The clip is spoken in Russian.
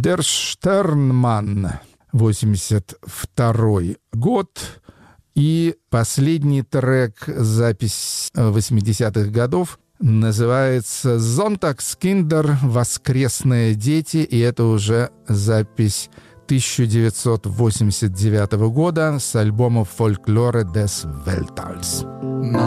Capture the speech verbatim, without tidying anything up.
Der Sternmann, восемьдесят второй год. И последний трек, запись восьмидесятых годов, называется «Sonntagskinder», «Воскресные дети», и это уже запись тысяча девятьсот восемьдесят девятого года с альбома «Folklore des Weltalls».